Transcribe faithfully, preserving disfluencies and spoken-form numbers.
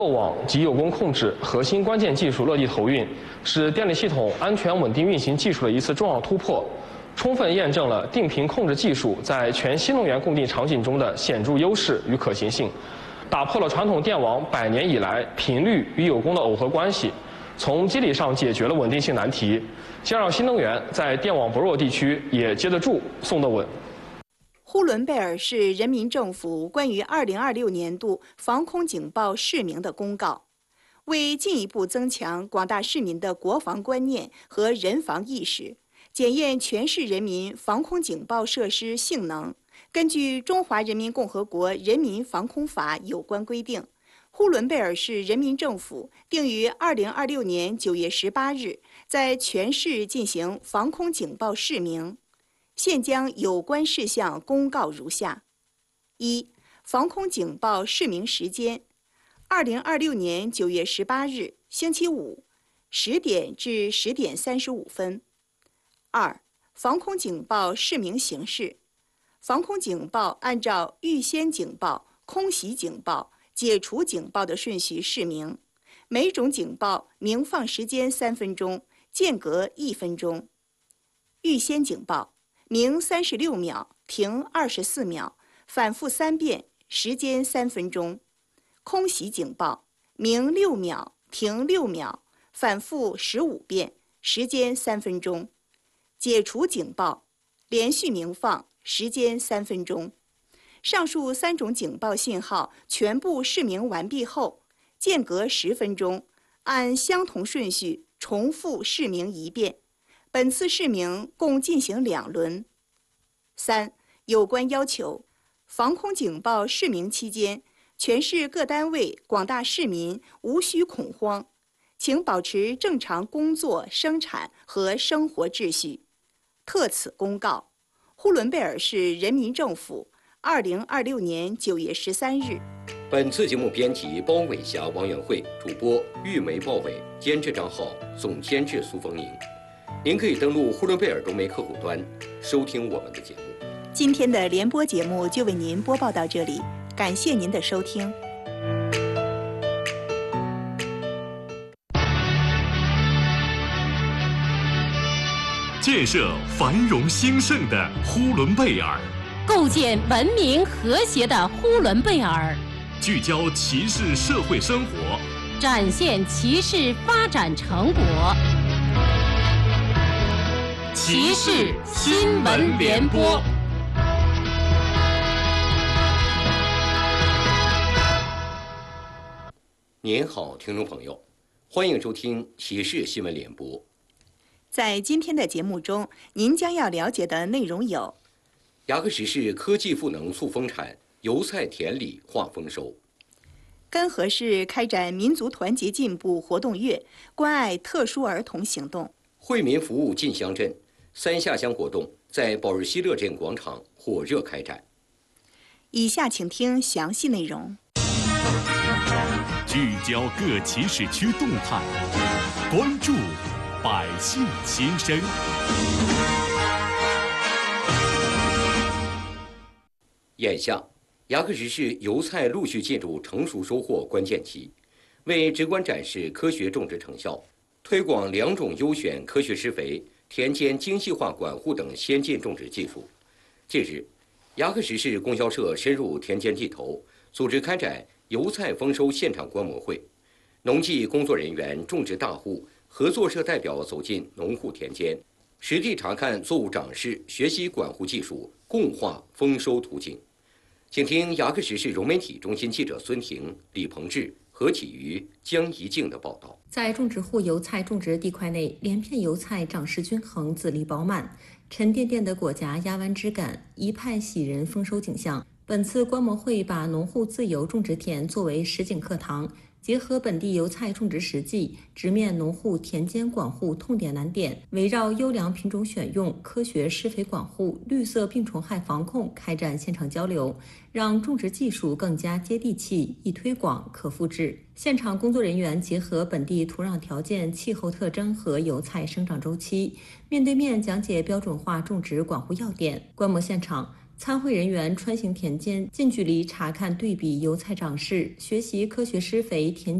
网及有功控制核心关键技术落地投运，是电力系统安全稳定运行技术的一次重要突破，充分验证了定频控制技术在全新能源供电场景中的显著优势与可行性，打破了传统电网百年以来频率与有功的耦合关系，从机理上解决了稳定性难题，将让新能源在电网薄弱地区也接得住、送得稳。 呼伦贝尔市人民政府关于二零二六年度防空警报示明的公告，为进一步增强广大市民的国防观念和人防意识，检验全市人民防空警报设施性能，根据《中华人民共和国人民防空法》有关规定，呼伦贝尔市人民政府定于二零二六年九月十八日在全市进行防空警报示明。现将有关事项公告如下：一、防空警报示明时间：二零二六年九月十八日星期五十点至十点三十五分。二、防空警报示明形式：防空警报按照预先警报、空袭警报、解除警报的顺序示明，每种警报鸣放时间三分钟，间隔一分钟。预先警报鸣三十六秒，停二十四秒，反复三遍，时间三分钟。空袭警报鸣六秒，停六秒，反复十五遍，时间三分钟。解除警报连续鸣放，时间三分钟。上述三种警报信号全部示明完毕后，间隔十分钟，按相同顺序重复示明一遍。本次示明共进行两轮。三、有关要求：防空警报示明期间，全市各单位、广大市民无需恐慌，请保持正常工作、生产和生活秩序。特此公告，呼伦贝尔市人民政府，二零二六年九月十三日。 本次节目编辑包伟霞、王元慧，主播玉梅、鲍伟，监制账号总监制苏凤宁。您可以登录呼伦贝尔中媒客户端收听我们的节目。 今天的联播节目就为您播报到这里，感谢您的收听。 建设繁荣兴盛的呼伦贝尔， 构建文明和谐的呼伦贝尔， 聚焦骑士社会生活， 展现骑士发展成果。骑士新闻联播。 您好，听众朋友，欢迎收听骑士新闻联播。 在今天的节目中，您将要了解的内容有： 牙克石市科技赋能促丰产，油菜田里话丰收； 根河市开展民族团结进步活动月，关爱特殊儿童行动； 惠民服务进乡镇三下乡活动在保日西乐镇广场火热开展。 以下请听详细内容。 聚焦各骑士区动态，关注百姓心声。 眼下，牙克石市油菜陆续进入成熟收获关键期，为直观展示科学种植成效，推广两种优选科学施肥、田间精细化管护等先进种植技术。近日，牙克石市供销社深入田间地头，组织开展油菜丰收现场观摩会，农技工作人员、种植大户、合作社代表走进农户田间，实地查看作物长势，学习管护技术，共话丰收途径。请听牙克石市融媒体中心记者孙婷、李鹏志、何启瑜、江怡静的报道。 在种植户油菜种植地块内，连片油菜长势均衡，籽粒饱满，沉甸甸的果荚压弯枝干，一派喜人丰收景象。本次观摩会把农户自由种植田作为实景课堂，结合本地油菜种植实际，直面农户田间管护痛点难点，围绕优良品种选用、科学施肥管护、绿色病虫害防控开展现场交流，让种植技术更加接地气、易推广、可复制。现场工作人员结合本地土壤条件、气候特征和油菜生长周期，面对面讲解标准化种植管护要点。观摩现场， 参会人员穿行田间，近距离查看对比油菜长势，学习科学施肥田